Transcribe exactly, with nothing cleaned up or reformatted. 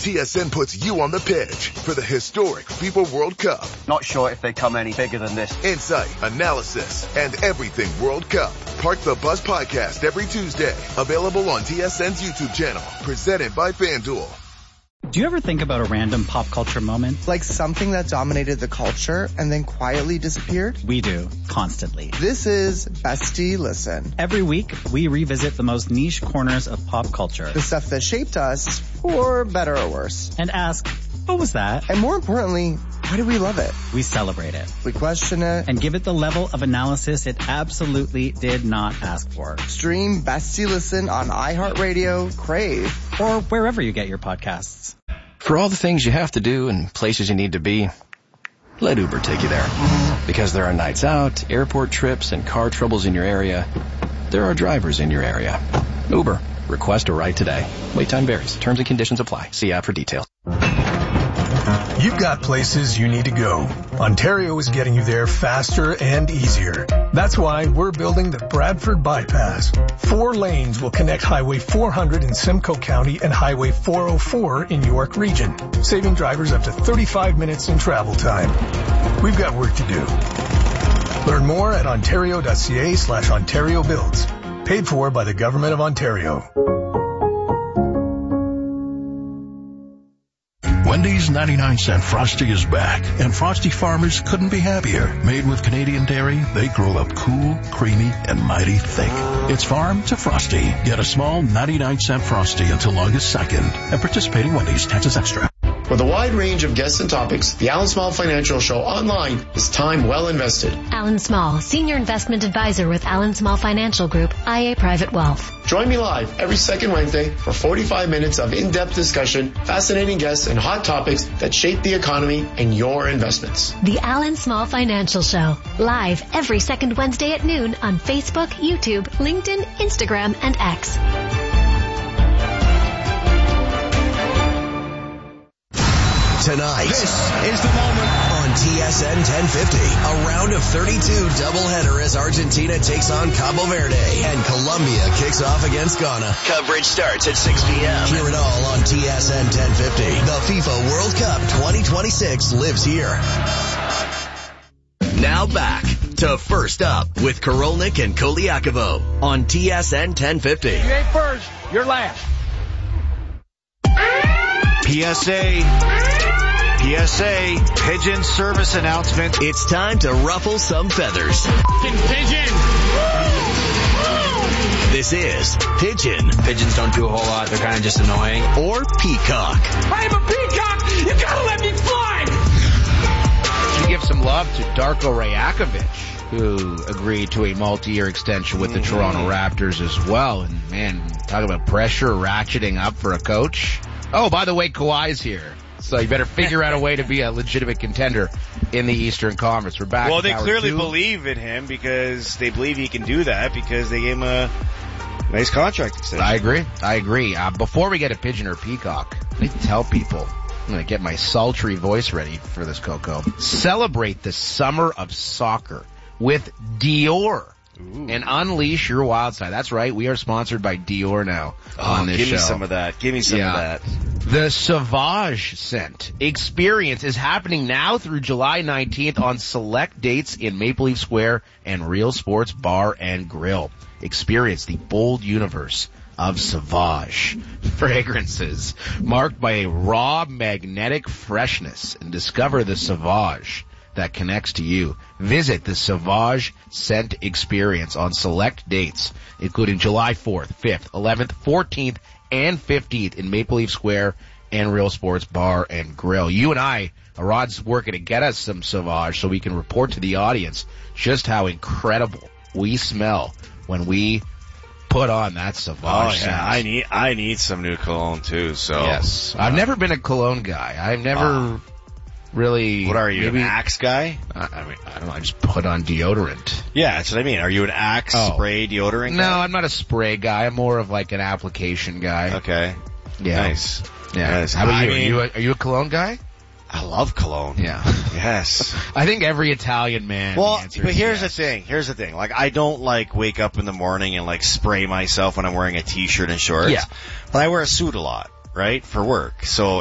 T S N puts you on the pitch for the historic FIFA World Cup. Not sure if they come any bigger than this. Insight, analysis, and everything World Cup. Park the Bus podcast every Tuesday. Available on T S N's YouTube channel. Presented by FanDuel. Do you ever think about a random pop culture moment? Like something that dominated the culture and then quietly disappeared? We do, constantly. This is Bestie Listen. Every week, we revisit the most niche corners of pop culture. The stuff that shaped us, for better or worse. And ask, what was that? And more importantly, why do we love it? We celebrate it. We question it. And give it the level of analysis it absolutely did not ask for. Stream Bestie Listen on iHeartRadio, Crave, or wherever you get your podcasts. For all the things you have to do and places you need to be, let Uber take you there. Because there are nights out, airport trips, and car troubles in your area, there are drivers in your area. Uber. Request a ride today. Wait time varies. Terms and conditions apply. See app for details. You've got places you need to go. Ontario is getting you there faster and easier. That's why we're building the Bradford Bypass. Four lanes will connect Highway four hundred in Simcoe County and Highway four oh four in York Region, saving drivers up to thirty-five minutes in travel time. We've got work to do. Learn more at ontario.ca slash Ontario Builds. Paid for by the Government of Ontario. Wendy's ninety-nine cent Frosty is back, and Frosty farmers couldn't be happier. Made with Canadian dairy, they grow up cool, creamy, and mighty thick. It's farm to Frosty. Get a small ninety-nine cent Frosty until August second. At participating Wendy's, taxes extra. With a wide range of guests and topics, the Alan Small Financial Show online is time well invested. Alan Small, Senior Investment Advisor with Alan Small Financial Group, I A Private Wealth. Join me live every second Wednesday for forty-five minutes of in-depth discussion, fascinating guests, and hot topics that shape the economy and your investments. The Alan Small Financial Show, live every second Wednesday at noon on Facebook, YouTube, LinkedIn, Instagram, and X. Tonight, this is the moment on T S N ten fifty. A round of thirty-two doubleheader as Argentina takes on Cabo Verde and Colombia kicks off against Ghana. Coverage starts at six p.m. Hear it all on T S N ten fifty. The FIFA World Cup twenty twenty-six lives here. Now back to First Up with Korolnik and Koliakovo on T S N ten fifty. You ain't first, you're last. P S A. P S A, pigeon service announcement. It's time to ruffle some feathers. Pigeon! This is Pigeon. Pigeons don't do a whole lot. They're kind of just annoying. Or Peacock. I'm a peacock! You gotta let me fly! To give some love to Darko Rajakovic, who agreed to a multi-year extension with the mm-hmm. Toronto Raptors as well. And man, talk about pressure ratcheting up for a coach. Oh, by the way, Kawhi's here. So you better figure out a way to be a legitimate contender in the Eastern Conference. We're back. Well, they clearly two. believe in him because they believe he can do that because they gave him a nice contract extension. I agree. I agree. Uh, before we get a pigeon or peacock, I need to tell people, I'm going to get my sultry voice ready for this, Coco. Celebrate the summer of soccer with Dior. Ooh. And unleash your wild side. That's right. We are sponsored by Dior now oh, on this give show. Give me some of that. Give me some yeah. of that. The Sauvage Scent experience is happening now through July nineteenth on select dates in Maple Leaf Square and Real Sports Bar and Grill. Experience the bold universe of Sauvage fragrances marked by a raw magnetic freshness and discover the Sauvage that connects to you. Visit the Sauvage Scent Experience on select dates, including July fourth, fifth, eleventh, fourteenth, and fifteenth in Maple Leaf Square and Real Sports Bar and Grill. You and I, Rod's working to get us some Sauvage so we can report to the audience just how incredible we smell when we put on that Sauvage. Oh yeah, scent. I need I need some new cologne too. So yes, uh, I've never been a cologne guy. I've never. Uh, Really? What are you, maybe, an Axe guy? I, I mean, I don't know. I just put on deodorant. Yeah, that's what I mean. Are you an Axe oh. spray deodorant No, guy? I'm not a spray guy. I'm more of like an application guy. Okay. Yeah. Nice. Yeah. Nice. How about I you? mean, are you a, are you a cologne guy? I love cologne. Yeah. Yes. I think every Italian man. Well, but here's yes. the thing. Here's the thing. Like, I don't like wake up in the morning and like spray myself when I'm wearing a t-shirt and shorts. Yeah. But I wear a suit a lot, right? For work. So